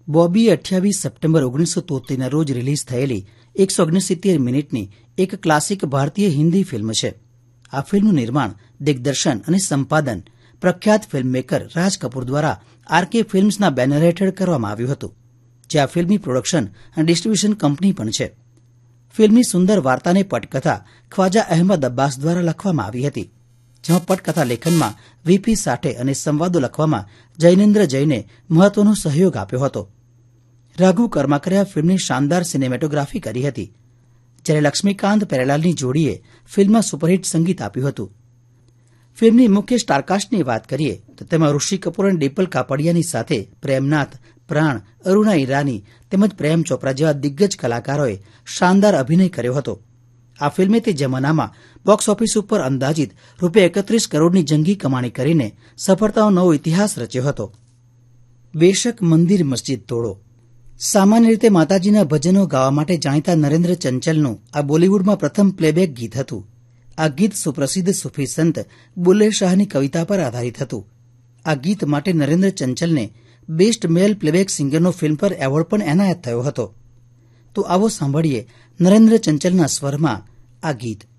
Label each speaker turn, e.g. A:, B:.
A: Bobby 28 September 1973ના રોજ release થયેલી 169 મિનિટની એક ક્લાસિક ભારતીય હિન્દી ફિલ્મ છે. આ ફિલ્મનું નિર્માણ, દિગ્દર્શન અને સંપાદન પ્રખ્યાત ફિલ્મમેકર રાજ કપૂર દ્વારા આરકે ફિલ્મ્સના બેનર હેઠળ કરવામાં આવ્યું હતું, જે આ ફિલ્મની પ્રોડક્શન અને ડિસ્ટ્રીબ્યુશન કંપની પણ છે. ફિલ્મની સુંદર વાર્તાને પટકથા ખ્વાજા અહેમદ અબ્બાસ દ્વારા લખવામાં આવી હતી, જેમાં પટકથા લેખનમાં વીપી સાઠે અને સંવાદો લખવામાં જૈનેન્દ્ર જૈને મહત્વનો સહયોગ આપ્યો હતો. રાઘુ કર્માકરે આ ફિલ્મની શાનદાર સિનેમેટોગ્રાફી કરી હતી, જ્યારે લક્ષ્મીકાંત પેરેલાલની જોડીએ ફિલ્મમાં સુપરહિટ સંગીત આપ્યું હતું. ફિલ્મની મુખ્ય સ્ટારકાસ્ટની વાત કરીએ તો તેમાં ઋષિ કપૂર અને ડિમ્પલ કાપડિયાની સાથે પ્રેમનાથ, પ્રાણ, અરુણા ઈરાની તેમજ પ્રેમ ચોપરા જેવા દિગ્ગજ કલાકારોએ શાનદાર અભિનય કર્યો હતો. આ ફિલ્મે તે જમાનામાં બોક્સ ઓફિસ ઉપર અંદાજિત ₹31 કરોડની જંગી કમાણી કરીને સફળતાનો નવો ઇતિહાસ રચ્યો હતો. બેશક મંદિર મસ્જિદ તોડો. સામાન્ય રીતે માતાજીના ભજનો ગાવા માટે જાણીતા નરેન્દ્ર ચંચલનું આ બોલિવૂડમાં પ્રથમ પ્લેબેક ગીત હતું. આ ગીત સુપ્રસિદ્ધ સૂફી સંત બુલ્લે શાહની કવિતા પર આધારિત હતું. આ ગીત માટે નરેન્દ્ર ચંચલને બેસ્ટ મેલ પ્લેબેક સિંગરનો ફિલ્મફેર એવોર્ડ પણ એનાયત થયો હતો. તો આવો સાંભળીએ નરેન્દ્ર ચંચલના સ્વરમાં આ ગીત.